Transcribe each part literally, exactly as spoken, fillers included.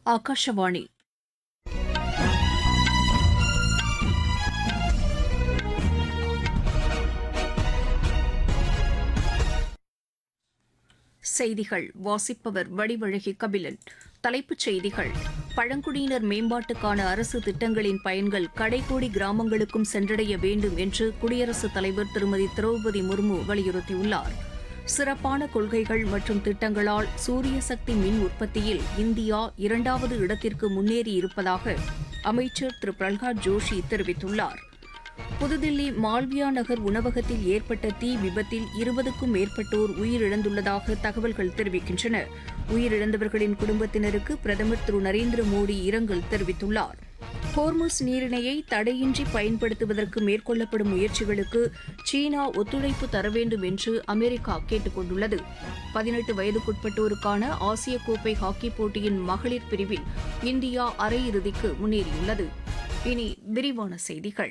ಆಕಾಶವಾಣಿ செய்திகள் வாசிப்பவர் வடிவழகி கபிலன். தலைப்புச் செய்திகள்: பழங்குடியினர் மேம்பாட்டுக்கான அரசு திட்டங்களின் பயன்கள் கடைக்கோடி கிராமங்களுக்கும் சென்றடைய வேண்டும் என்று குடியரசுத் தலைவர் திருமதி திரௌபதி முர்மு வலியுறுத்தியுள்ளார். சிறப்பான கொள்கைகள் மற்றும் திட்டங்களால் சூரிய சக்தி மின் உற்பத்தியில் இந்தியா இரண்டாவது இடத்திற்கு முன்னேறியிருப்பதாக அமைச்சர் திரு பிரல்ஹாத் ஜோஷி தெரிவித்துள்ளார். புதுதில்லி மால்வியா நகர் உணவகத்தில் ஏற்பட்ட தீ விபத்தில் இருபதுக்கும் மேற்பட்டோர் உயிரிழந்துள்ளதாக தகவல்கள் தெரிவிக்கின்றன. உயிரிழந்தவர்களின் குடும்பத்தினருக்கு பிரதமர் திரு நரேந்திர மோடி இரங்கல் தெரிவித்துள்ளார். ஹோர்முஸ் நீரிணையை தடையின்றி பயன்படுத்துவதற்கு மேற்கொள்ளப்படும் முயற்சிகளுக்கு சீனா ஒத்துழைப்பு தர வேண்டும் என்று அமெரிக்கா கேட்டுக் கொண்டுள்ளது. பதினெட்டு வயதுக்குட்பட்டோருக்கான ஆசிய கோப்பை ஹாக்கிப் போட்டியின் மகளிர் பிரிவில் இந்தியா அரையிறுதிக்கு முன்னேறியுள்ளது. இனி விரிவான செய்திகள்.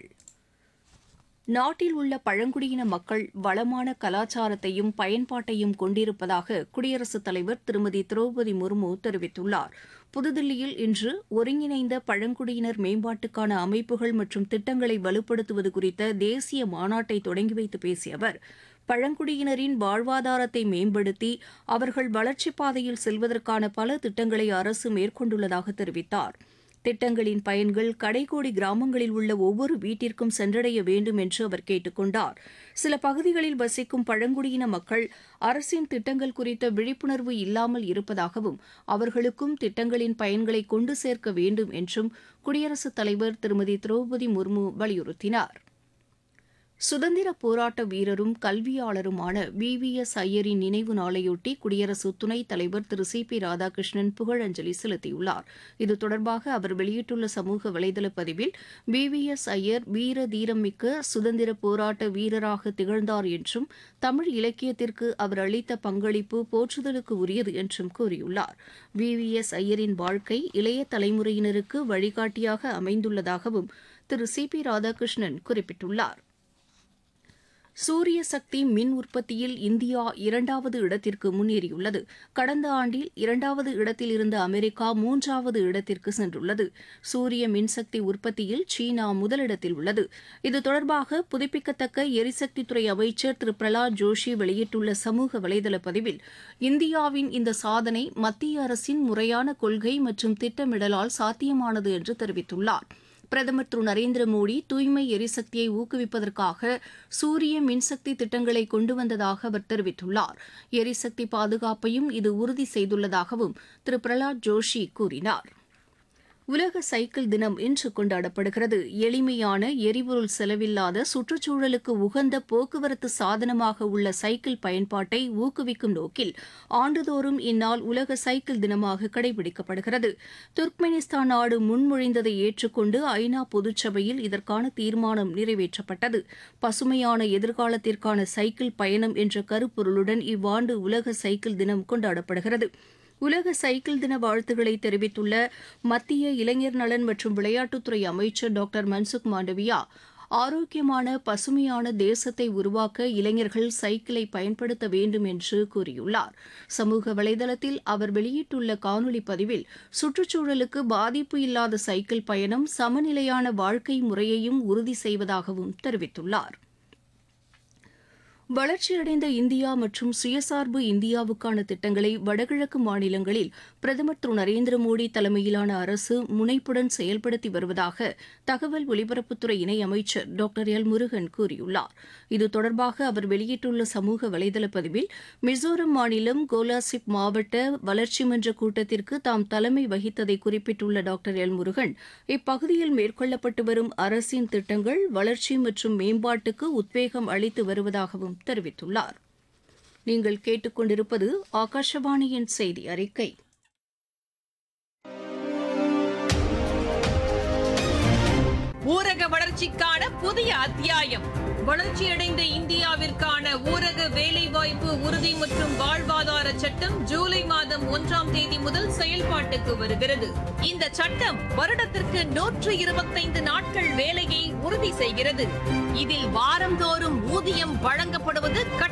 நாட்டில் உள்ள பழங்குடியின மக்கள் வளமான கலாச்சாரத்தையும் பயன்பாட்டையும் கொண்டிருப்பதாக குடியரசுத் தலைவர் திருமதி திரௌபதி முர்மு தெரிவித்துள்ளார். புதுதில்லியில் இன்று ஒருங்கிணைந்த பழங்குடியினர் மேம்பாட்டுக்கான அமைப்புகள் மற்றும் திட்டங்களை வலுப்படுத்துவது குறித்த தேசிய மாநாட்டை தொடங்கி வைத்து பேசிய அவர், பழங்குடியினரின் வாழ்வாதாரத்தை மேம்படுத்தி அவர்கள் வளர்ச்சிப் பாதையில் செல்வதற்கான பல திட்டங்களை அரசு மேற்கொண்டுள்ளதாக தெரிவித்தார். திட்டங்களின் பயன்கள் கடைக்கோடி கிராமங்களில் உள்ள ஒவ்வொரு வீட்டிற்கும் சென்றடைய வேண்டும் என்று அவர் கேட்டுக் கொண்டார். சில பகுதிகளில் வசிக்கும் பழங்குடியின மக்கள் அரசின் திட்டங்கள் குறித்த விழிப்புணர்வு இல்லாமல் இருப்பதாகவும் அவர்களுக்கும் திட்டங்களின் பயன்களை கொண்டு சேர்க்க வேண்டும் என்றும் குடியரசுத் தலைவர் திருமதி திரௌபதி முர்மு வலியுறுத்தினார். சுதந்திர போராட்ட வீரரும் கல்வியாளருமான வி வி எஸ் ஐயரின் நினைவு நாளையொட்டி குடியரசு துணைத் தலைவர் திரு சி பி ராதாகிருஷ்ணன் புகழஞ்சலி செலுத்தியுள்ளார். இது தொடர்பாக அவர் வெளியிட்டுள்ள சமூக வலைதள பதிவில், வி வி எஸ் ஐயர் வீர தீரமிக்க சுதந்திர போராட்ட வீரராக திகழ்ந்தார் என்றும் தமிழ் இலக்கியத்திற்கு அவர் அளித்த பங்களிப்பு போற்றுதலுக்கு உரியது என்றும் கூறியுள்ளார். வி வி எஸ் ஐயரின் வாழ்க்கை இளைய தலைமுறையினருக்கு வழிகாட்டியாக அமைந்துள்ளதாகவும் திரு சி பி ராதாகிருஷ்ணன் குறிப்பிட்டுள்ளார். சூரிய சக்தி மின் உற்பத்தியில் இந்தியா இரண்டாவது இடத்திற்கு முன்னேறியுள்ளது. கடந்த ஆண்டில் இரண்டாவது இடத்தில் இருந்த அமெரிக்கா மூன்றாவது இடத்திற்கு சென்றுள்ளது. சூரிய மின்சக்தி உற்பத்தியில் சீனா முதலிடத்தில் உள்ளது. இது தொடர்பாக புதுப்பிக்கத்தக்க எரிசக்தித்துறை அமைச்சர் திரு பிரல்ஹாத் ஜோஷி வெளியிட்டுள்ள சமூக வலைதள பதிவில், இந்தியாவின் இந்த சாதனை மத்திய அரசின் முறையான கொள்கை மற்றும் திட்டமிடலால் சாத்தியமானது என்று தெரிவித்துள்ளார். பிரதமர் திரு நரேந்திர மோடி தூய்மை எரிசக்தியை ஊக்குவிப்பதற்காக சூரிய மின்சக்தி திட்டங்களை கொண்டு வந்ததாக அவர் தெரிவித்துள்ளார். எரிசக்தி பாதுகாப்பையும் இது உறுதி செய்துள்ளதாகவும் திரு பிரல்ஹாத் ஜோஷி கூறினார். உலக சைக்கிள் தினம் இன்று கொண்டாடப்படுகிறது. எளிமையான எரிபொருள் செலவில்லாத சுற்றுச்சூழலுக்கு உகந்த போக்குவரத்து சாதனமாக உள்ள சைக்கிள் பயன்பாட்டை ஊக்குவிக்கும் நோக்கில் ஆண்டுதோறும் இந்நாள் உலக சைக்கிள் தினமாக கடைபிடிக்கப்படுகிறது. துர்க்மெனிஸ்தான் நாடு முன்மொழிந்ததை ஏற்றுக்கொண்டு ஐ நா பொதுச்சபையில் இதற்கான தீர்மானம் நிறைவேற்றப்பட்டது. பசுமையான எதிர்காலத்திற்கான சைக்கிள் பயணம் என்ற கருப்பொருளுடன் இவ்வாண்டு உலக சைக்கிள் தினம் கொண்டாடப்படுகிறது. உலக சைக்கிள் தின வாழ்த்துக்களை தெரிவித்துள்ள மத்திய இளைஞர் நலன் மற்றும் விளையாட்டுத்துறை அமைச்சர் டாக்டர் மன்சுக் மாண்டவியா, ஆரோக்கியமான பசுமையான தேசத்தை உருவாக்க இளைஞர்கள் சைக்கிளை பயன்படுத்த வேண்டும் என்று கூறியுள்ளார். சமூக வலைதளத்தில் அவர் வெளியிட்டுள்ள காணொலி பதிவில், சுற்றுச்சூழலுக்கு பாதிப்பு இல்லாத சைக்கிள் பயணம் சமநிலையான வாழ்க்கை முறையையும் உறுதி செய்வதாகவும் தெரிவித்துள்ளார். வளர்ச்சியடைந்த இந்தியா மற்றும் சுயசார்பு இந்தியாவுக்கான திட்டங்களை வடகிழக்கு மாநிலங்களில் பிரதமர் திரு நரேந்திர மோடி தலைமையிலான அரசு முனைப்புடன் செயல்படுத்தி வருவதாக தகவல் ஒலிபரப்புத்துறை இணையமைச்சர் டாக்டர் எல் முருகன் கூறியுள்ளார். இது தொடர்பாக அவர் வெளியிட்டுள்ள சமூக வலைதள பதிவில், மிசோரம் மாநிலம் கோலாசிப் மாவட்ட வளர்ச்சி மன்ற கூட்டத்திற்கு தாம் தலைமை வகித்ததை குறிப்பிட்டுள்ள டாக்டர் எல் முருகன், இப்பகுதியில் மேற்கொள்ளப்பட்டு வரும் அரசின் திட்டங்கள் வளர்ச்சி மற்றும் மேம்பாட்டுக்கு உத்வேகம் அளித்து வருவதாகவும் தெரிவித்துள்ளார். நீங்கள் கேட்டுக்கொண்டிருப்பது ஆகாஷவாணியின் செய்தி அறிக்கை. ஊரக வளர்ச்சிக்கான புதிய அத்தியாயம். வளர்ச்சியடைந்த இந்தியாவிற்கான ஊரக வேலைவாய்ப்பு உறுதி மற்றும் வாழ்வாதார சட்டம் ஜூலை மாதம் ஒன்றாம் தேதி முதல் செயல்பாட்டுக்கு வருகிறது. இந்த சட்டம் வருடத்திற்கு நூற்று இருபத்தைந்து நாட்கள் வேலையை உறுதி செய்கிறது. இதில் வாரந்தோறும் ஊதியம் வழங்கப்படுவது